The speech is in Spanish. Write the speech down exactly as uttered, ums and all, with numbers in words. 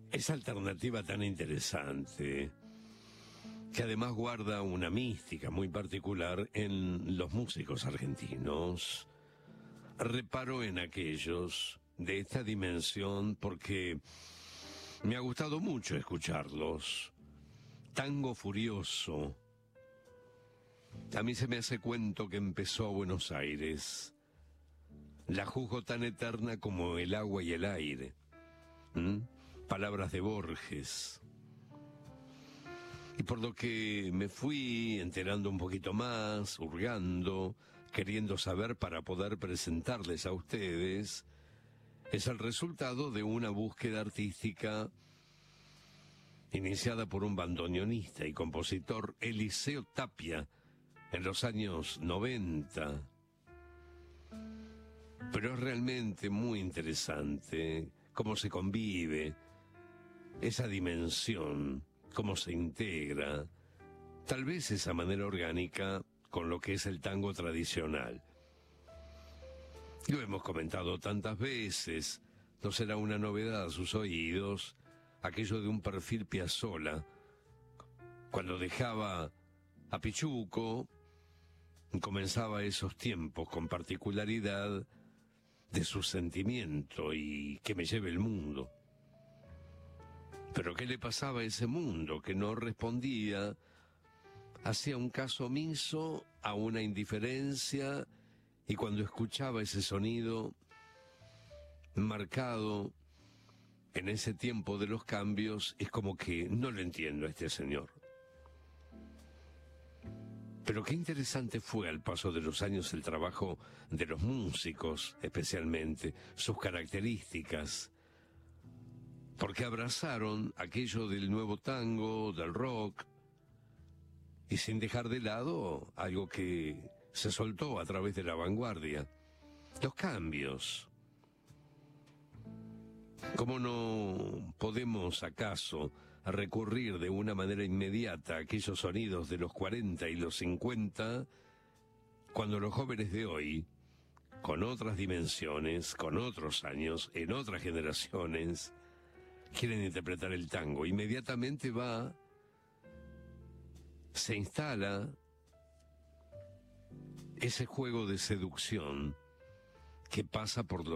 Esa alternativa tan interesante, que además guarda una mística muy particular en los músicos argentinos. Reparo en aquellos de esta dimensión porque me ha gustado mucho escucharlos. Tango Furioso. A mí se me hace cuento que empezó a Buenos Aires. La juzgo tan eterna como el agua y el aire. ¿Mm? Palabras de Borges. Y por lo que me fui enterando un poquito más, hurgando, queriendo saber para poder presentarles a ustedes, es el resultado de una búsqueda artística iniciada por un bandoneonista y compositor, Eliseo Tapia, en los años noventa. Pero es realmente muy interesante cómo se convive esa dimensión, cómo se integra, tal vez esa manera orgánica con lo que es el tango tradicional. Lo hemos comentado tantas veces, no será una novedad a sus oídos, aquello de un perfil Piazzolla, cuando dejaba a Pichuco, comenzaba esos tiempos con particularidad de su sentimiento y que me lleve el mundo. Pero ¿qué le pasaba a ese mundo que no respondía? Hacía un caso omiso, a una indiferencia, y cuando escuchaba ese sonido marcado en ese tiempo de los cambios, es como que no lo entiendo a este señor. Pero qué interesante fue al paso de los años el trabajo de los músicos, especialmente, sus características, porque abrazaron aquello del nuevo tango, del rock, y sin dejar de lado algo que se soltó a través de la vanguardia, los cambios. ¿Cómo no podemos acaso recurrir de una manera inmediata a aquellos sonidos de los cuarenta y los cincuenta, cuando los jóvenes de hoy, con otras dimensiones, con otros años, en otras generaciones, quieren interpretar el tango? Inmediatamente va, se instala ese juego de seducción que pasa por